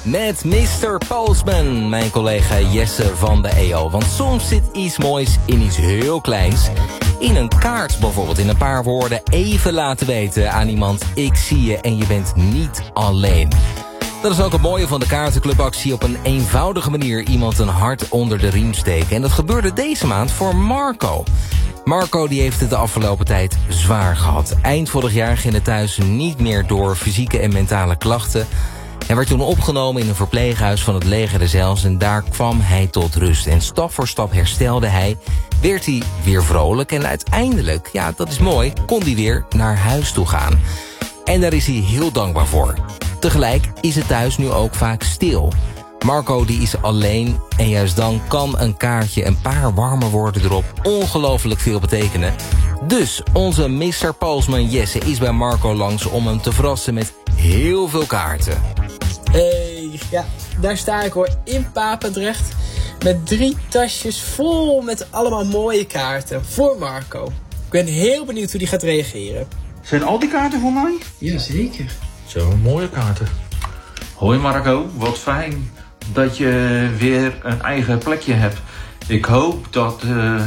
Met Mr. Postman, mijn collega Jesse van de EO. Want soms zit iets moois in iets heel kleins. In een kaart bijvoorbeeld, in een paar woorden even laten weten aan iemand: ik zie je en je bent niet alleen. Dat is ook het mooie van de kaartenclubactie. Op een eenvoudige manier iemand een hart onder de riem steken. En dat gebeurde deze maand voor Marco. Marco die heeft het de afgelopen tijd zwaar gehad. Eind vorig jaar ging het thuis niet meer door fysieke en mentale klachten. Hij werd toen opgenomen in een verpleeghuis van het leger des Heils en daar kwam hij tot rust. En stap voor stap herstelde hij, werd hij weer vrolijk en uiteindelijk, ja dat is mooi, kon hij weer naar huis toe gaan. En daar is hij heel dankbaar voor. Tegelijk is het thuis nu ook vaak stil. Marco die is alleen en juist dan kan een kaartje, een paar warme woorden erop, ongelooflijk veel betekenen. Dus onze Mr. Postman Jesse is bij Marco langs om hem te verrassen met heel veel kaarten. Hey, ja, daar sta ik hoor, in Papendrecht. Met 3 tasjes vol met allemaal mooie kaarten voor Marco. Ik ben heel benieuwd hoe die gaat reageren. Zijn al die kaarten voor mij? Jazeker. Zo, mooie kaarten. Hoi Marco, wat fijn dat je weer een eigen plekje hebt. Ik hoop dat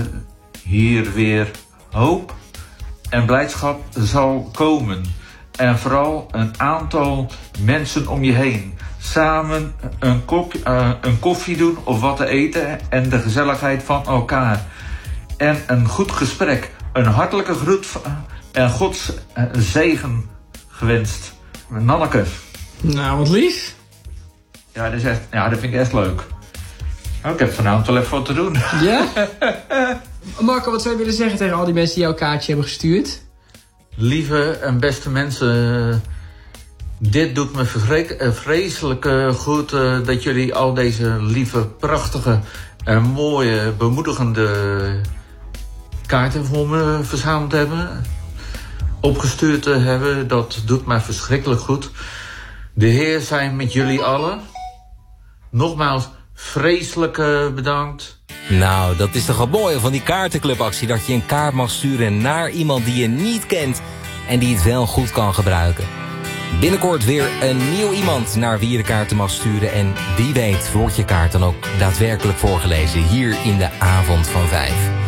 hier weer hoop en blijdschap zal komen. En vooral een aantal mensen om je heen. Samen een koffie doen of wat te eten en de gezelligheid van elkaar. En een goed gesprek. Een hartelijke groet en Gods zegen gewenst. Nanneke. Nou, wat lief. Ja, dat vind ik echt leuk. Oh, ik heb vanavond wel even wat te doen. Ja? Marco, wat zou je willen zeggen tegen al die mensen die jouw kaartje hebben gestuurd? Lieve en beste mensen, dit doet me vreselijk goed dat jullie al deze lieve, prachtige en mooie, bemoedigende kaarten voor me verzameld hebben. Opgestuurd hebben, dat doet mij verschrikkelijk goed. De Heer zijn met jullie allen. Nogmaals, vreselijk bedankt. Nou, dat is toch het mooie van die kaartenclubactie. Dat je een kaart mag sturen naar iemand die je niet kent en die het wel goed kan gebruiken. Binnenkort weer een nieuw iemand naar wie je de kaarten mag sturen. En wie weet wordt je kaart dan ook daadwerkelijk voorgelezen hier in de Avond van 5.